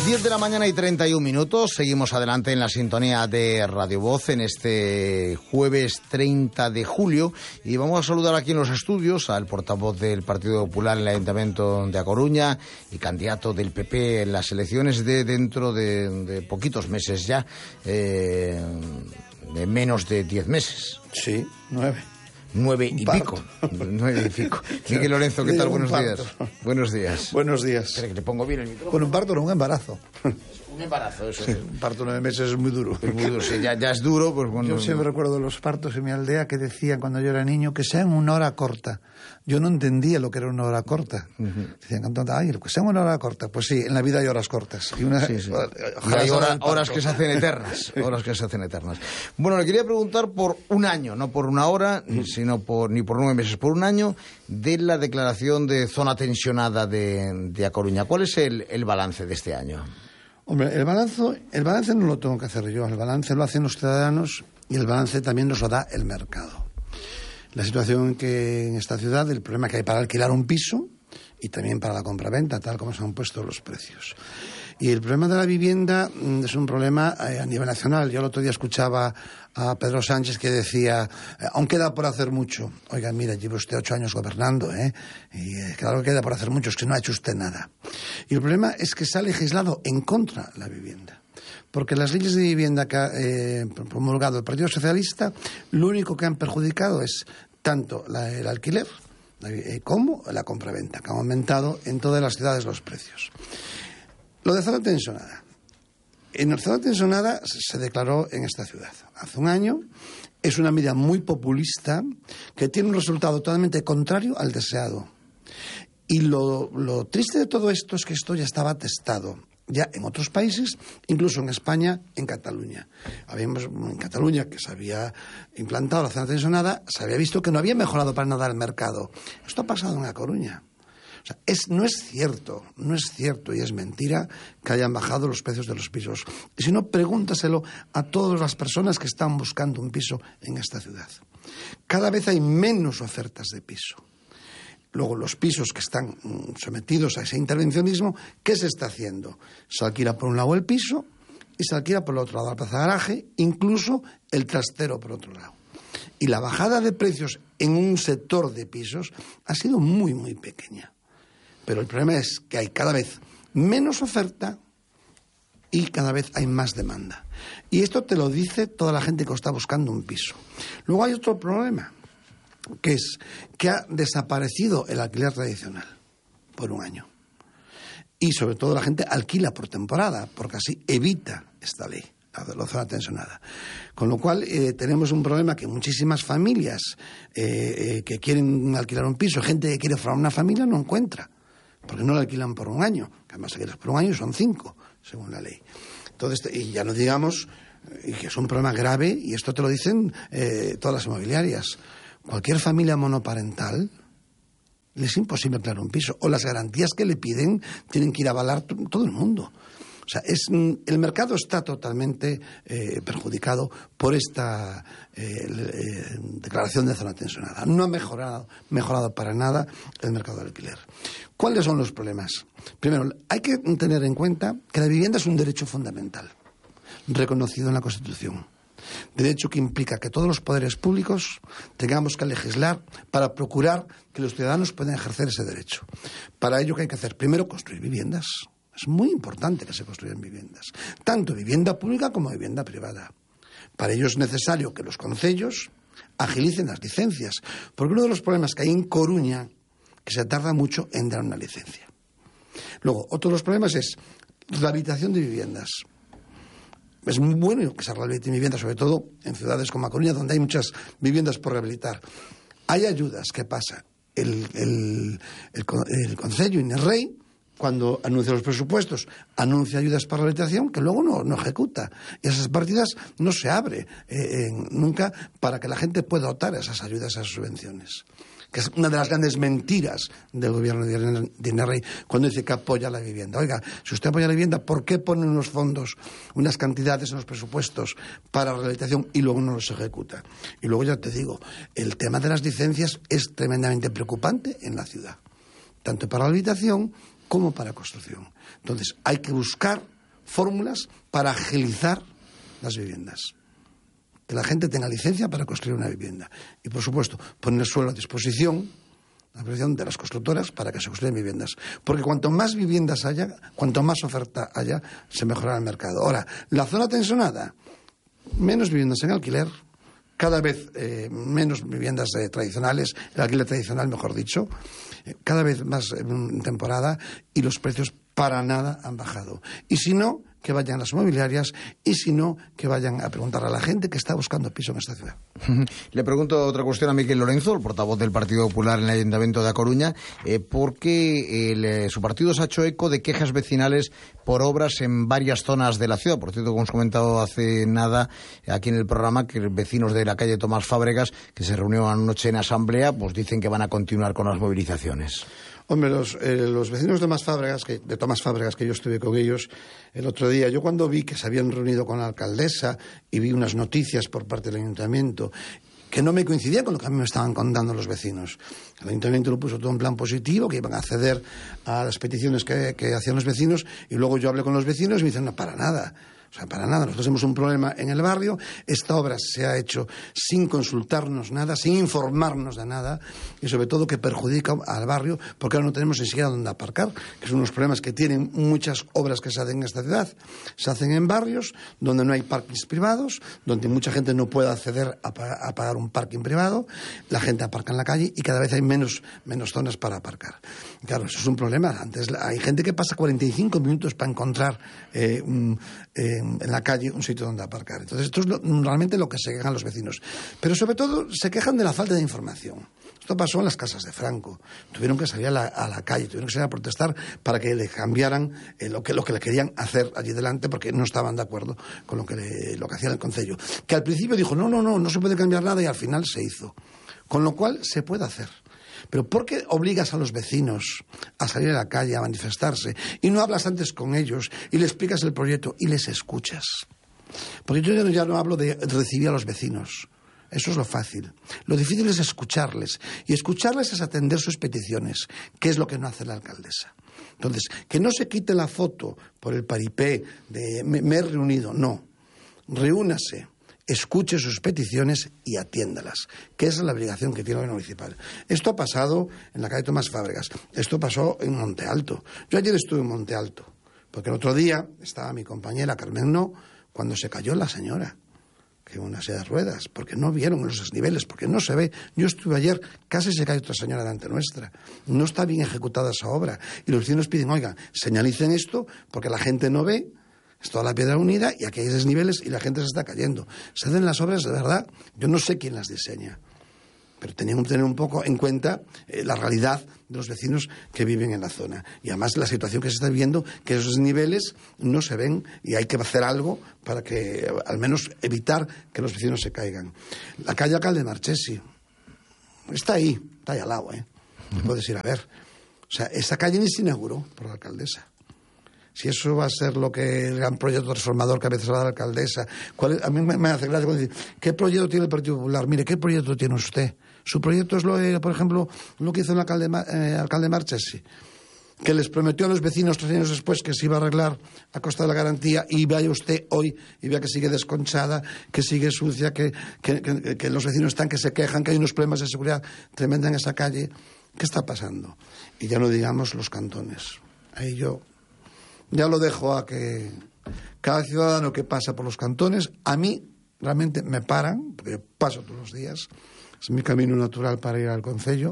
10 de la mañana y 31 minutos. Seguimos adelante en la sintonía de Radio Voz en este jueves 30 de julio. Y vamos a saludar aquí en los estudios al portavoz del Partido Popular en el Ayuntamiento de A Coruña y candidato del PP en las elecciones de dentro de poquitos meses ya, de menos de 10 meses. Sí, 9. 9 y pico. 9 y pico. Miguel Lorenzo, ¿qué tal? Buenos días. Buenos días. Buenos días. Espera que le pongo bien el micrófono. Bueno, un parto no, un embarazo. Un embarazo, eso. Sí, un parto 9 meses es muy duro. Es muy duro, sí, ya es duro, pues bueno. Yo siempre recuerdo los partos en mi aldea que decían cuando yo era niño que sean una hora corta. Yo no entendía lo que era una hora corta. Decían, ay, que sea una hora corta. Pues sí, en la vida hay horas cortas. Y hay horas que se hacen eternas. Horas que se hacen eternas. Bueno, le quería preguntar por un año, no por una hora, sino ni por 9 meses, por un año, de la declaración de zona tensionada de A Coruña. ¿Cuál es el balance de este año? Hombre, el balance no lo tengo que hacer yo, el balance lo hacen los ciudadanos y el balance también nos lo da el mercado. La situación que en esta ciudad, el problema que hay para alquilar un piso y también para la compraventa, tal como se han puesto los precios. Y el problema de la vivienda es un problema a nivel nacional. Yo el otro día escuchaba a Pedro Sánchez que decía, aún queda por hacer mucho. Oiga, mira, lleva usted 8 años gobernando, y claro que queda por hacer mucho, es que no ha hecho usted nada. Y el problema es que se ha legislado en contra de la vivienda. Porque las leyes de vivienda que ha promulgado el Partido Socialista, lo único que han perjudicado es tanto el alquiler como la compraventa, que han aumentado en todas las ciudades los precios. Lo de zona tensionada. En la zona tensionada se declaró en esta ciudad hace un año. Es una medida muy populista que tiene un resultado totalmente contrario al deseado. Y lo triste de todo esto es que esto ya estaba testado. Ya en otros países, incluso en España, en Cataluña. En Cataluña, que se había implantado la zona tensionada, se había visto que no había mejorado para nada el mercado. Esto ha pasado en A Coruña. O sea, no es cierto y es mentira que hayan bajado los precios de los pisos. Y si no, pregúntaselo a todas las personas que están buscando un piso en esta ciudad. Cada vez hay menos ofertas de piso. Luego, los pisos que están sometidos a ese intervencionismo, ¿qué se está haciendo? Se alquila por un lado el piso y se alquila por el otro lado la plaza de garaje, incluso el trastero por otro lado. Y la bajada de precios en un sector de pisos ha sido muy, muy pequeña. Pero el problema es que hay cada vez menos oferta y cada vez hay más demanda. Y esto te lo dice toda la gente que está buscando un piso. Luego hay otro problema, que es que ha desaparecido el alquiler tradicional por un año. Y sobre todo la gente alquila por temporada, porque así evita esta ley, la zona tensionada. Con lo cual tenemos un problema que muchísimas familias que quieren alquilar un piso, gente que quiere formar una familia, no encuentra. Porque no lo alquilan por un año, que además alquilas por un año son 5, según la ley. Entonces, y ya no digamos que es un problema grave, y esto te lo dicen todas las inmobiliarias. Cualquier familia monoparental le es imposible alquilar un piso, o las garantías que le piden tienen que ir a avalar todo el mundo. O sea, el mercado está totalmente perjudicado por esta declaración de zona tensionada. No ha mejorado para nada el mercado del alquiler. ¿Cuáles son los problemas? Primero, hay que tener en cuenta que la vivienda es un derecho fundamental, reconocido en la Constitución. Derecho que implica que todos los poderes públicos tengamos que legislar para procurar que los ciudadanos puedan ejercer ese derecho. Para ello, ¿qué hay que hacer? Primero, construir viviendas. Es muy importante que se construyan viviendas, tanto vivienda pública como vivienda privada. Para ello es necesario que los concellos agilicen las licencias, porque uno de los problemas que hay en Coruña que se tarda mucho en dar una licencia. Luego, otro de los problemas es rehabilitación de viviendas. Es muy bueno que se rehabiliten viviendas, sobre todo en ciudades como A Coruña, donde hay muchas viviendas por rehabilitar. Hay ayudas que pasa el Concello Innerrey, cuando anuncia los presupuestos, anuncia ayudas para rehabilitación que luego no ejecuta. Y esas partidas no se abre nunca para que la gente pueda optar a esas ayudas, a esas subvenciones. Que es una de las grandes mentiras del gobierno de Innerrey cuando dice que apoya la vivienda. Oiga, si usted apoya la vivienda, ¿por qué pone unos fondos, unas cantidades en los presupuestos para la rehabilitación y luego no los ejecuta? Y luego ya te digo, el tema de las licencias es tremendamente preocupante en la ciudad, tanto para la rehabilitación como para construcción. Entonces, hay que buscar fórmulas para agilizar las viviendas. Que la gente tenga licencia para construir una vivienda. Y, por supuesto, poner el suelo a disposición de las constructoras para que se construyan viviendas. Porque cuanto más viviendas haya, cuanto más oferta haya, se mejorará el mercado. Ahora, la zona tensionada, menos viviendas en alquiler, cada vez menos viviendas tradicionales, el alquiler tradicional, mejor dicho, cada vez más en temporada, y los precios para nada han bajado. Y si no, que vayan a las inmobiliarias, y si no, que vayan a preguntar a la gente que está buscando piso en esta ciudad. Le pregunto otra cuestión a Miquel Lorenzo, el portavoz del Partido Popular en el Ayuntamiento de A Coruña, porque su partido se ha hecho eco de quejas vecinales por obras en varias zonas de la ciudad. Por cierto, como hemos comentado hace nada aquí en el programa, que vecinos de la calle Tomás Fábregas, que se reunieron anoche en asamblea, pues dicen que van a continuar con las movilizaciones. Hombre, los vecinos de Tomás Fábregas, que yo estuve con ellos el otro día, yo cuando vi que se habían reunido con la alcaldesa y vi unas noticias por parte del ayuntamiento que no me coincidían con lo que a mí me estaban contando los vecinos. El ayuntamiento lo puso todo en plan positivo, que iban a acceder a las peticiones que hacían los vecinos, y luego yo hablé con los vecinos y me dicen, no, para nada. O sea, para nada. Nosotros tenemos un problema en el barrio. Esta obra se ha hecho sin consultarnos nada, sin informarnos de nada, y sobre todo que perjudica al barrio, porque ahora no tenemos ni siquiera dónde aparcar, que son unos problemas que tienen muchas obras que se hacen en esta ciudad. Se hacen en barrios donde no hay parkings privados, donde mucha gente no puede acceder a pagar un parking privado, la gente aparca en la calle y cada vez hay menos zonas para aparcar. Claro, eso es un problema. Antes hay gente que pasa 45 minutos para encontrar en la calle un sitio donde aparcar. Entonces, esto es normalmente lo que se quejan los vecinos. Pero sobre todo se quejan de la falta de información. Esto pasó en las casas de Franco. Tuvieron que salir a la calle, tuvieron que salir a protestar para que le cambiaran lo que le querían hacer allí delante, porque no estaban de acuerdo con lo que hacía el concello. Que al principio dijo, no se puede cambiar nada, y al final se hizo. Con lo cual se puede hacer. Pero ¿por qué obligas a los vecinos a salir a la calle, a manifestarse, y no hablas antes con ellos y les explicas el proyecto y les escuchas? Porque yo ya no hablo de recibir a los vecinos. Eso es lo fácil. Lo difícil es escucharles. Y escucharles es atender sus peticiones, que es lo que no hace la alcaldesa. Entonces, que no se quite la foto por el paripé de me he reunido. No. Reúnase. Escuche sus peticiones y atiéndalas, que esa es la obligación que tiene la municipal. Esto ha pasado en la calle Tomás Fábregas, esto pasó en Monte Alto. Yo ayer estuve en Monte Alto, porque el otro día estaba mi compañera Carmen No, cuando se cayó la señora, que en una silla de ruedas, porque no vieron los desniveles, porque no se ve. Yo estuve ayer, casi se cae otra señora delante nuestra. No está bien ejecutada esa obra. Y los vecinos piden, oigan, señalicen esto, porque la gente no ve. Es toda la piedra unida y aquí hay desniveles y la gente se está cayendo. Se hacen las obras de verdad. Yo no sé quién las diseña, pero tenían que tener un poco en cuenta la realidad de los vecinos que viven en la zona. Y además la situación que se está viviendo, que esos desniveles no se ven y hay que hacer algo para que al menos evitar que los vecinos se caigan. La calle Alcalde Marchesi está ahí al lado, Te puedes ir a ver. O sea, esa calle ni se inauguró por la alcaldesa. Si eso va a ser lo que el gran proyecto transformador que a veces va a dar la alcaldesa. A mí me hace gracia cuando dice, ¿qué proyecto tiene el Partido Popular? Mire, ¿qué proyecto tiene usted? Su proyecto es, por ejemplo, lo que hizo el alcalde Marchesi, que les prometió a los vecinos 3 años después que se iba a arreglar a costa de la garantía, y vaya usted hoy y vea que sigue desconchada, que sigue sucia, que los vecinos están que se quejan, que hay unos problemas de seguridad tremenda en esa calle. ¿Qué está pasando? Y ya no digamos los cantones. Ahí yo ya lo dejo a que cada ciudadano que pasa por los cantones, a mí realmente me paran, porque yo paso todos los días, es mi camino natural para ir al concello,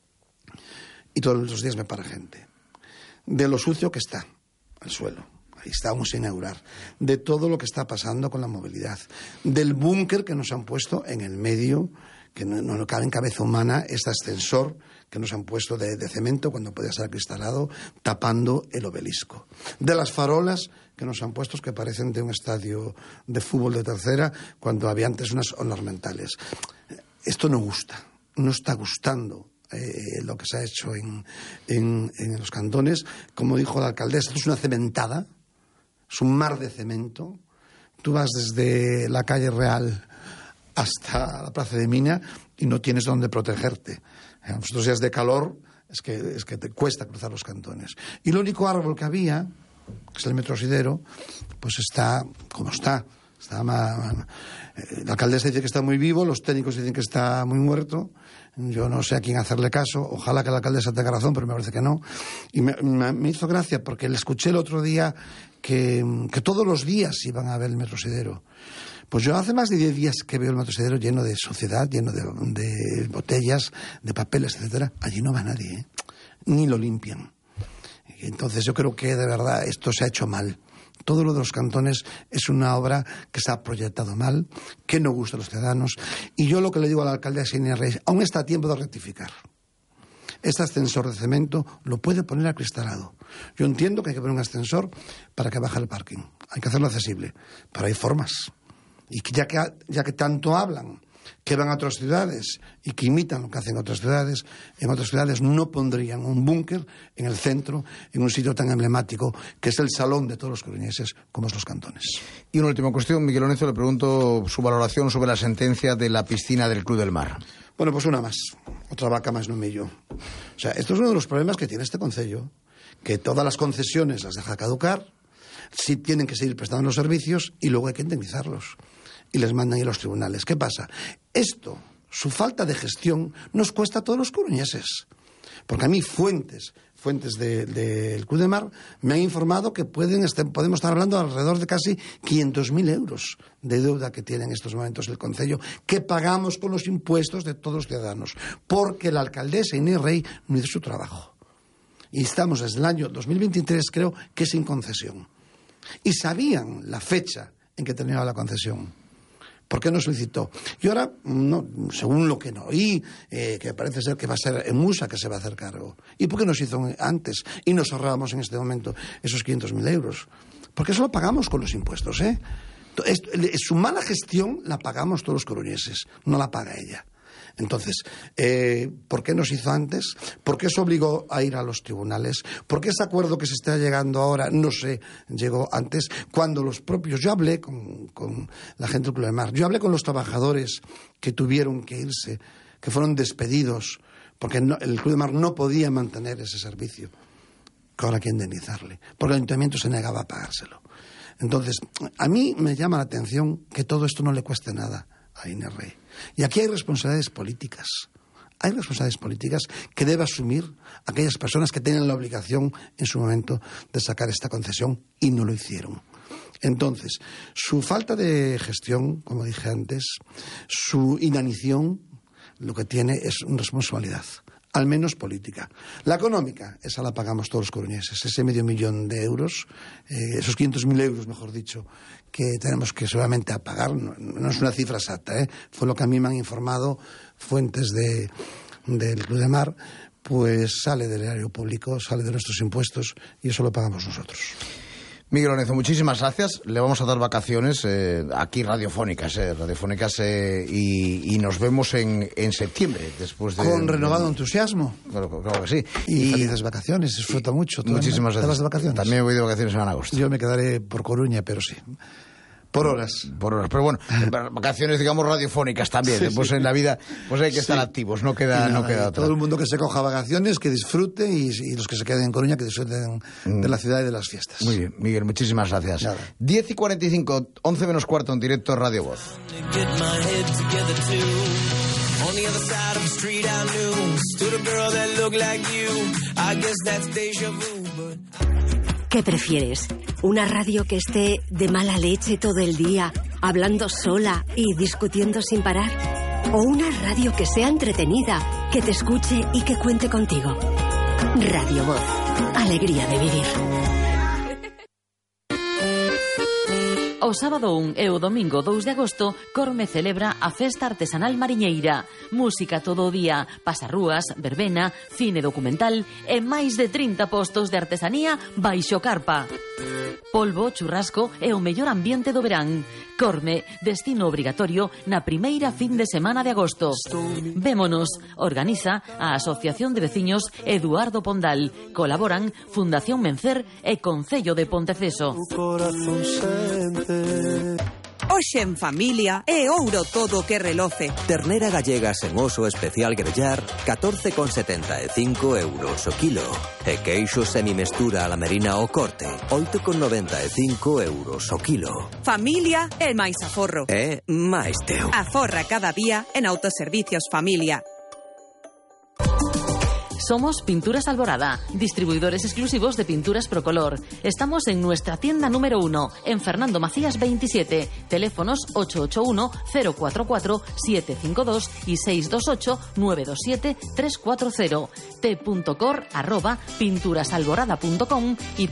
y todos los días me para gente. De lo sucio que está el suelo, ahí estamos sin inaugurar, de todo lo que está pasando con la movilidad, del búnker que nos han puesto en el medio, que no cabe en cabeza humana, este ascensor que nos han puesto de cemento cuando podía ser acristalado, tapando el obelisco. De las farolas que nos han puesto, que parecen de un estadio de fútbol de tercera, cuando había antes unas ornamentales. Esto no gusta, no está gustando lo que se ha hecho en los cantones. Como dijo la alcaldesa, esto es una cementada, es un mar de cemento. Tú vas desde la calle Real hasta la Plaza de Mina y no tienes dónde protegerte. En estos días de calor es que te cuesta cruzar los cantones. Y el único árbol que había, que es el Metrosidero, pues está como está. La alcaldesa dice que está muy vivo, los técnicos dicen que está muy muerto. Yo no sé a quién hacerle caso. Ojalá que la alcaldesa tenga razón, pero me parece que no. Y me hizo gracia porque le escuché el otro día que todos los días iban a ver el Metrosidero. Pues yo hace más de 10 días que veo el Metrosidero lleno de suciedad, lleno de botellas, de papeles, etcétera. Allí no va nadie, ¿eh? Ni lo limpian. Entonces yo creo que de verdad esto se ha hecho mal. Todo lo de los cantones es una obra que se ha proyectado mal, que no gusta a los ciudadanos. Y yo lo que le digo al alcalde de Inés Rey, aún está a tiempo de rectificar. Este ascensor de cemento lo puede poner acristalado. Yo entiendo que hay que poner un ascensor para que baje el parking. Hay que hacerlo accesible, pero hay formas. Y ya que tanto hablan que van a otras ciudades y que imitan lo que hacen otras ciudades, en otras ciudades no pondrían un búnker en el centro, en un sitio tan emblemático que es el salón de todos los coruñeses como es los cantones. Y una última cuestión, Miguel Lorenzo, le pregunto su valoración sobre la sentencia de la piscina del Club del Mar. Bueno, pues una más, otra vaca más no millo. O sea, esto es uno de los problemas que tiene este concello, que todas las concesiones las deja caducar, sí tienen que seguir prestando los servicios y luego hay que indemnizarlos. Y les mandan a los tribunales. ¿Qué pasa? Esto, su falta de gestión, nos cuesta a todos los coruñeses. Porque a mí fuentes del Club de Mar me han informado que podemos estar hablando de alrededor de casi 500.000 euros de deuda que tiene en estos momentos el concello, que pagamos con los impuestos de todos los ciudadanos, porque la alcaldesa Inés Rey no hizo su trabajo. Y estamos desde el año 2023, creo, que sin concesión. Y sabían la fecha en que terminaba la concesión. ¿Por qué no solicitó? Y ahora, no, según lo que no oí, que parece ser que va a ser EMUSA que se va a hacer cargo. ¿Y por qué no se hizo antes? Y nos ahorrábamos en este momento esos 500.000 euros. Porque eso lo pagamos con los impuestos, ¿eh? Su mala gestión la pagamos todos los coruñeses, no la paga ella. Entonces, ¿por qué no se hizo antes? ¿Por qué se obligó a ir a los tribunales? ¿Por qué ese acuerdo que se está llegando ahora no se llegó antes? Cuando los propios... Yo hablé con la gente del Club de Mar, yo hablé con los trabajadores que tuvieron que irse, que fueron despedidos, porque el Club de Mar no podía mantener ese servicio, que ahora hay que indemnizarle, porque el ayuntamiento se negaba a pagárselo. Entonces, a mí me llama la atención que todo esto no le cueste nada a Inés Rey. Y aquí hay responsabilidades políticas. Hay responsabilidades políticas que debe asumir aquellas personas que tienen la obligación en su momento de sacar esta concesión y no lo hicieron. Entonces, su falta de gestión, como dije antes, su inanición, lo que tiene es una responsabilidad, al menos política. La económica, esa la pagamos todos los coruñeses, ese 500.000 euros, esos 500.000 euros, mejor dicho, que tenemos que solamente a pagar, no es una cifra exacta, fue lo que a mí me han informado fuentes del Club de Mar, pues sale del erario público, sale de nuestros impuestos y eso lo pagamos nosotros. Miguel Lorenzo, muchísimas gracias. Le vamos a dar vacaciones aquí radiofónicas y nos vemos en septiembre después de... Con renovado entusiasmo. Claro que sí. Y felices vacaciones, disfruta mucho. Muchísimas gracias. ¿Te vas de vacaciones? También voy de vacaciones en agosto. Yo me quedaré por Coruña, pero sí. Por horas. Pero bueno, vacaciones, digamos, radiofónicas también. Sí, pues sí. En la vida pues hay que estar activos, no queda otra. Todo el mundo que se coja vacaciones, que disfrute, y los que se queden en Coruña, que disfruten de la ciudad y de las fiestas. Muy bien, Miguel, muchísimas gracias. Nada. 10:45, 11 menos cuarto en directo Radio Voz. ¿Qué prefieres? ¿Una radio que esté de mala leche todo el día, hablando sola y discutiendo sin parar? ¿O una radio que sea entretenida, que te escuche y que cuente contigo? Radio Voz. Alegría de vivir. O sábado 1 e o domingo 2 de agosto, Corme celebra a Festa Artesanal Mariñeira. Música todo o día, pasarrúas, verbena, cine documental e máis de 30 postos de artesanía baixo carpa. Polvo, churrasco e o mellor ambiente do verán. Corme, destino obrigatorio na primeira fin de semana de agosto. Vémonos, organiza a Asociación de Veciños Eduardo Pondal. Colaboran Fundación Mencer e Concello de Ponteceso. Hoxe en familia é ouro todo que reloce. Ternera gallega sen oso especial grellar, 14,75 euros o kilo. E queixo semimestura a la merina o corte, 8,95 euros o kilo. Familia é máis aforro. É máis teu. Aforra cada día en Autoservicios Familia. Somos Pinturas Alborada, distribuidores exclusivos de pinturas Procolor. Estamos en nuestra tienda número 1, en Fernando Macías 27, teléfonos 881-044-752 y 628-927-340, t.cor@pinturasalborada.com y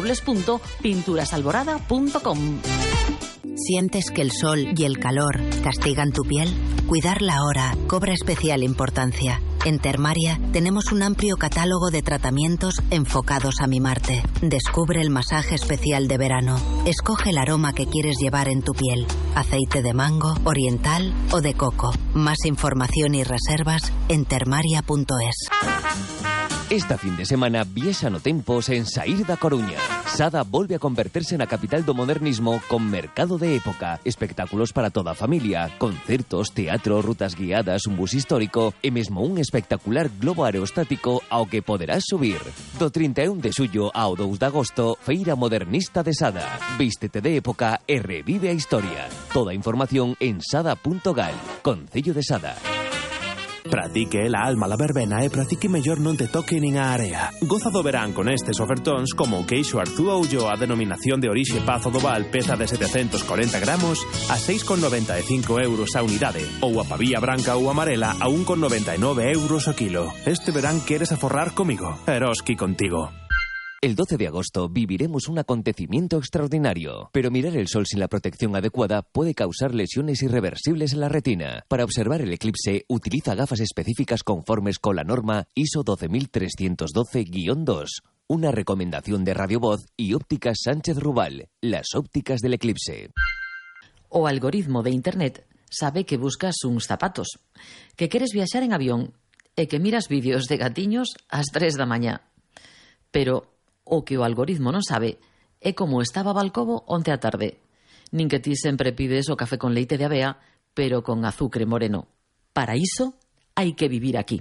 www.pinturasalborada.com. ¿Sientes que el sol y el calor castigan tu piel? Cuidarla ahora cobra especial importancia. En Termaria tenemos un amplio catálogo de tratamientos enfocados a mimarte. Descubre el masaje especial de verano. Escoge el aroma que quieres llevar en tu piel. Aceite de mango, oriental o de coco. Más información y reservas en termaria.es. Esta fin de semana viaxa no tempos en Saír da Coruña. Sada volve a converterse na capital do modernismo con mercado de época, espectáculos para toda a familia, concertos, teatro, rutas guiadas, un bus histórico e mesmo un espectacular globo aerostático ao que poderás subir. Do 31 de xullo ao 2 de agosto, Feira Modernista de Sada. Vístete de época e revive a historia. Toda a información en sada.gal. Concello de Sada. Pratique la alma la verbena e pratique mellor non te toque nin a area. Goza do verán con estes ofertóns como o queixo Arzúa Ulloa a denominación de orixe Pazo do Val, peza de 740 gramos a 6,95 euros a unidade, ou a pavía branca ou amarela a 1,99 euros o kilo. Este verán queres aforrar comigo? Eroski contigo. El 12 de agosto viviremos un acontecimiento extraordinario, pero mirar el sol sin la protección adecuada puede causar lesiones irreversibles en la retina. Para observar el eclipse, utiliza gafas específicas conformes con la norma ISO 12312-2, una recomendación de Radio Voz y Ópticas Sánchez Rubal, las ópticas del eclipse. O algoritmo de Internet sabe que buscas uns zapatos, que queres viaxar en avión e que miras vídeos de gatiños ás 3 da mañá. Pero o que o algoritmo non sabe é como estaba Balcobo onte á tarde. Nin que ti sempre pides o café con leite de avea, pero con azucre moreno. Para iso hai que vivir aquí.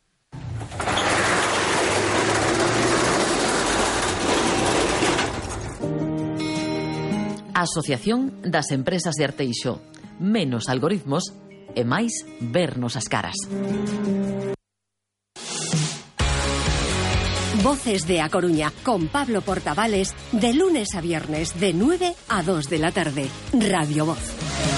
Asociación das Empresas de Arteixo. Menos algoritmos e máis vernos as caras. Voces de A Coruña, con Pablo Portavales, de lunes a viernes, de 9 a 2 de la tarde. Radio Voz.